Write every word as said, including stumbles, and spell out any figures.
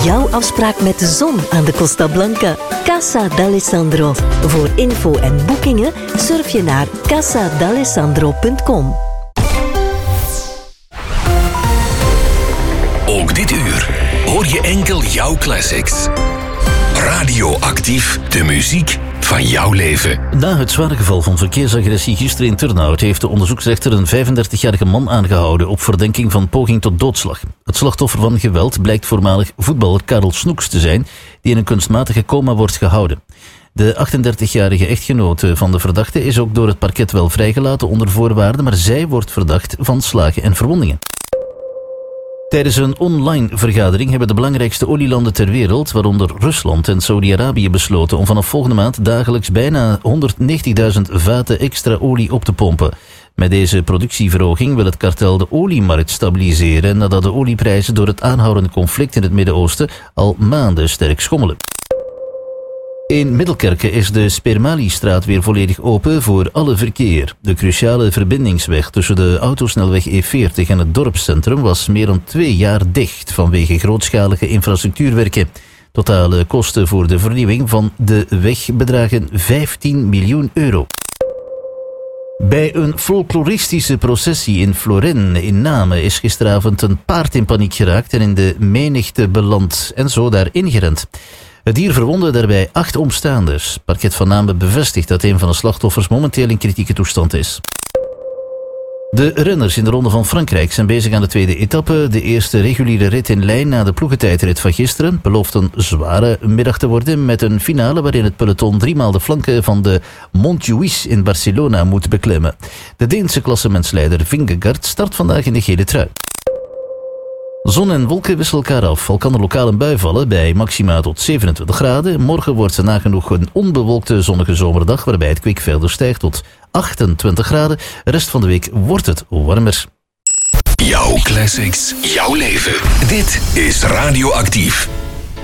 Jouw afspraak met de zon aan de Costa Blanca. Casa d'Alessandro. Voor info en boekingen surf je naar casa d'alessandro punt com. Ook dit uur hoor je enkel jouw classics. Radioactief, de muziek van jouw leven. Na het zware geval van verkeersagressie gisteren in Turnhout heeft de onderzoeksrechter een vijfendertigjarige man aangehouden op verdenking van poging tot doodslag. Het slachtoffer van geweld blijkt voormalig voetballer Karel Snoeks te zijn, die in een kunstmatige coma wordt gehouden. De achtendertigjarige echtgenote van de verdachte is ook door het parket wel vrijgelaten onder voorwaarden, maar zij wordt verdacht van slagen en verwondingen. Tijdens een online vergadering hebben de belangrijkste olielanden ter wereld, waaronder Rusland en Saudi-Arabië, besloten om vanaf volgende maand dagelijks bijna honderdnegentigduizend vaten extra olie op te pompen. Met deze productieverhoging wil het kartel de oliemarkt stabiliseren nadat de olieprijzen door het aanhoudende conflict in het Midden-Oosten al maanden sterk schommelen. In Middelkerke is de Spermali-straat weer volledig open voor alle verkeer. De cruciale verbindingsweg tussen de autosnelweg E veertig en het dorpscentrum was meer dan twee jaar dicht vanwege grootschalige infrastructuurwerken. Totale kosten voor de vernieuwing van de weg bedragen vijftien miljoen euro. Bij een folkloristische processie in Florin in Namen is gisteravond een paard in paniek geraakt en in de menigte beland en zo daar ingerend. Het dier verwondde daarbij acht omstaanders. Parket van Namen bevestigt dat een van de slachtoffers momenteel in kritieke toestand is. De renners in de Ronde van Frankrijk zijn bezig aan de tweede etappe. De eerste reguliere rit in lijn na de ploegentijdrit van gisteren belooft een zware middag te worden met een finale waarin het peloton driemaal de flanken van de Montjuïc in Barcelona moet beklimmen. De Deense klassementsleider Vingegaard start vandaag in de gele trui. Zon en wolken wisselen elkaar af. Al kan er lokaal een bui vallen bij maxima tot zevenentwintig graden. Morgen wordt het nagenoeg een onbewolkte zonnige zomerdag waarbij het kwik verder stijgt tot achtentwintig graden. De rest van de week wordt het warmer. Jouw classics, jouw leven. Dit is Radioactief.